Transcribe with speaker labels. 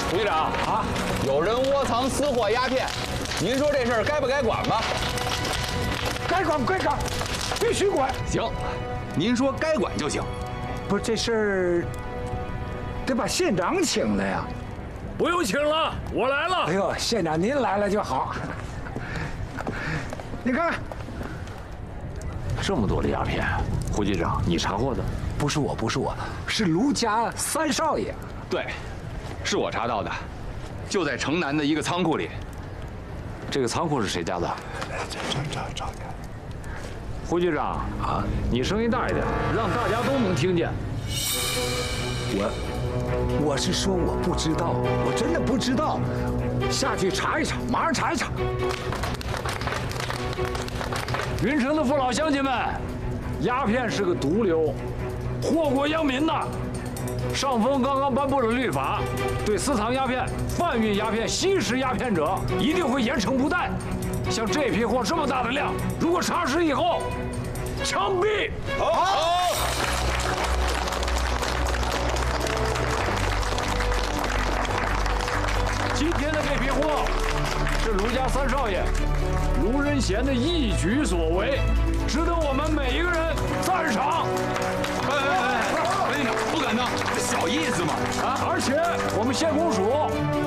Speaker 1: 胡局长啊，有人窝藏私货鸦片，您说这事儿该不该管吧？
Speaker 2: 该管，必须管。
Speaker 1: 行，您说该管就行。
Speaker 2: 不是这事儿，得把县长请来呀。
Speaker 3: 不用请了，我来了。
Speaker 2: 哎呦，县长您来了就好。你看看，
Speaker 3: 这么多的鸦片，胡局长，你查获的？
Speaker 2: 不是我，是卢家三少爷。
Speaker 1: 对，是我查到的，就在城南的一个仓库里。
Speaker 3: 这个仓库是谁家的？
Speaker 2: 找你。
Speaker 3: 胡局长啊，你声音大一点，让大家都能听见。
Speaker 2: 我是说我不知道，我真的不知道，下去查一查，马上查一查。
Speaker 3: 云城的父老乡亲们，鸦片是个毒瘤，祸国殃民呐！上峰刚刚颁布了律法，对私藏鸦片、贩运鸦片、吸食鸦片者，一定会严惩不贷。像这批货这么大的量，如果查实以后，枪毙！
Speaker 1: 好。
Speaker 3: 今天的这批货是卢家三少爷卢仁贤的一举所为，值得我们每一个人赞赏。
Speaker 1: 哎，不敢当，小意思嘛。
Speaker 3: 啊！而且我们县公署